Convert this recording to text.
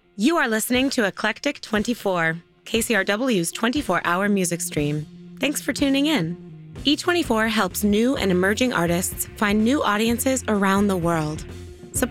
You are listening to Eclectic 24, KCRW's 24-hour music stream. Thanks for tuning in. E24 helps new and emerging artists find new audiences around the world.